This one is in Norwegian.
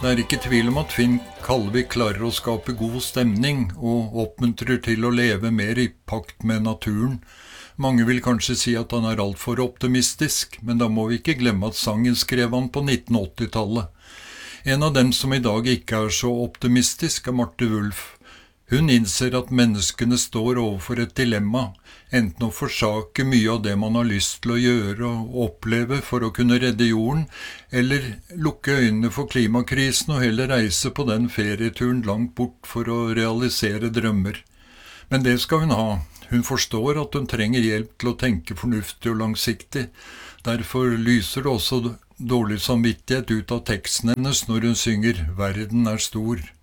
Det er ikke tvil om at Finn Kalvik klarer å skape god stemning og oppmuntrer til å leve mer i pakt med naturen. Mange vil kanskje si at han er alt for optimistisk, men da må vi ikke glemme at sangen skrev han på 1980-tallet. En av dem som i dag ikke er så optimistisk er Marte Wulf. Hun innser at menneskene står overfor et dilemma, enten å forsake mye av det man har lyst til å gjøre og oppleve for å kunne redde jorden, eller lukke øynene for klimakrisen og heller reise på den ferieturen langt bort for å realisere drømmer. Men det skal hun ha. Hun forstår at hun trenger hjelp til å tenke fornuftig og langsiktig. Derfor lyser det også dårlig samvittighet ut av teksten hennes når hun synger «Verden er stor».